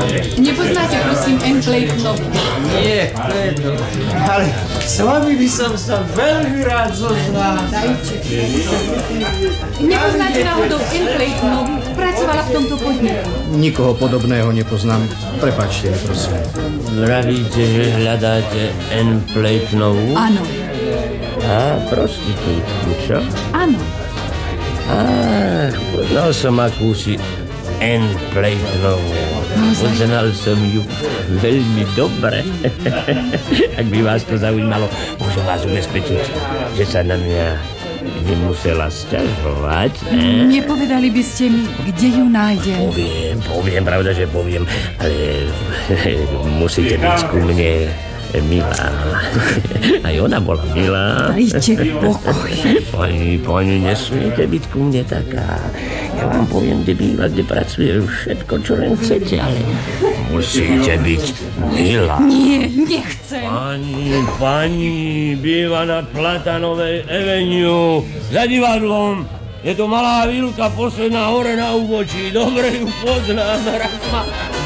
Nepoznáte, prosím, N-Claytonovu? Nie, to je to. Ale s vami by som sa veľmi rád zoznal. Nepoznáte náhodou N-Claytonovu? Pracovala v tomto podniku. Nikoho podobného nepoznám. Prepáčte mi, prosím. Vravíte, že hľadáte N-Claytonovu? Áno. Á, prostitútku, čo? Áno. Poznal som akúsi N-Claytonovu. Poznal som ju veľmi dobre. Ak by vás to zaujímalo, môžem vás ubezpečiť, že sa na mňa nemusela sťažovať. Nepovedali by ste mi, kde ju nájdem? Poviem, pravda, že poviem, ale musíte byť ku mne milá. Aj ona bola milá. Dajte pokoj. Pani, nesmiete byť ku mne taká. Ja vám poviem, kde býva, kde pracuje, všetko, čo len chcete, ale musíte byť milá. Nie, nechcem. Pani, býva na Platanovej Avenue za divadlom. Je to malá vilka posledná hore na úbočí. Dobre ju poznám. Raz ma